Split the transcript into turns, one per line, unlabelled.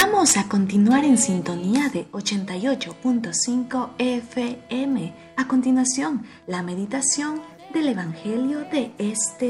invitamos a continuar en sintonía de 88.5 FM. A continuación, la meditación del Evangelio de este